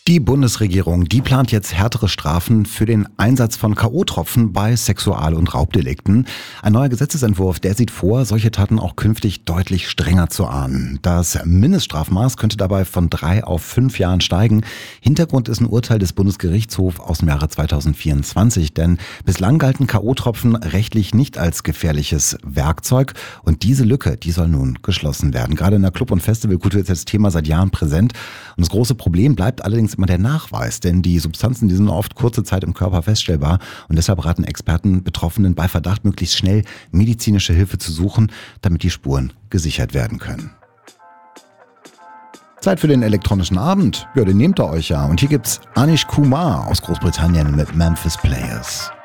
Die Bundesregierung, die plant jetzt härtere Strafen für den Einsatz von K.O.-Tropfen bei Sexual- und Raubdelikten. Ein neuer Gesetzesentwurf, der sieht vor, solche Taten auch künftig deutlich strenger zu ahnden. Das Mindeststrafmaß könnte dabei von 3 auf 5 Jahren steigen. Hintergrund ist ein Urteil des Bundesgerichtshofs aus dem Jahre 2024, denn bislang galten K.O.-Tropfen rechtlich nicht als gefährliches Werkzeug und diese Lücke, die soll nun geschlossen werden. Gerade in der Club- und Festivalkultur ist das Thema seit Jahren präsent und das große Problem bleibt allerdings immer der Nachweis, denn die Substanzen, die sind oft kurze Zeit im Körper feststellbar und deshalb raten Experten Betroffenen bei Verdacht möglichst schnell medizinische Hilfe zu suchen, damit die Spuren gesichert werden können. Zeit für den elektronischen Abend. Ja, den nehmt ihr euch ja. Und hier gibt's Anish Kumar aus Großbritannien mit Memphis Players.